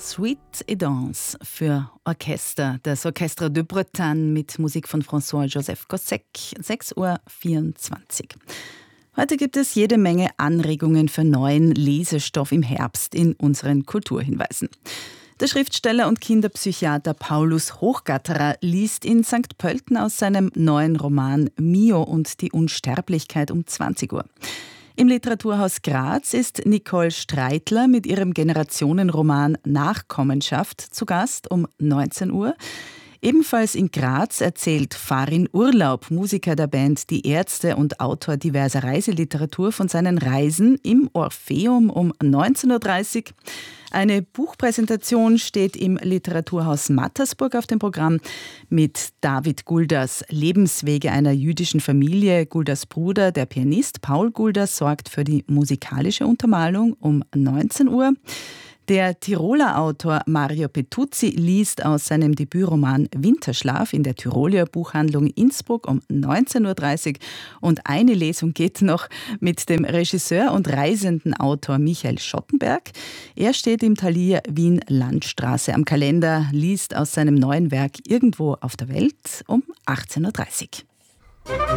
Suite et Danse für Orchester, das Orchestre de Bretagne mit Musik von François-Joseph Gossec, 6:24 Uhr. Heute gibt es jede Menge Anregungen für neuen Lesestoff im Herbst in unseren Kulturhinweisen. Der Schriftsteller und Kinderpsychiater Paulus Hochgatterer liest in St. Pölten aus seinem neuen Roman Mio und die Unsterblichkeit um 20 Uhr. Im Literaturhaus Graz ist Nicole Streitler mit ihrem Generationenroman Nachkommenschaft zu Gast um 19 Uhr. Ebenfalls in Graz erzählt Farin Urlaub, Musiker der Band Die Ärzte und Autor diverser Reiseliteratur, von seinen Reisen im Orpheum um 19.30 Uhr. Eine Buchpräsentation steht im Literaturhaus Mattersburg auf dem Programm mit David Gulders Lebenswege einer jüdischen Familie. Gulders Bruder, der Pianist Paul Gulders, sorgt für die musikalische Untermalung um 19 Uhr. Der Tiroler Autor Mario Petuzzi liest aus seinem Debütroman Winterschlaf in der Tiroler Buchhandlung Innsbruck um 19.30 Uhr. Und eine Lesung geht noch mit dem Regisseur und reisenden Autor Michael Schottenberg. Er steht im Thalia Wien Landstraße am Kalender, liest aus seinem neuen Werk Irgendwo auf der Welt um 18.30 Uhr.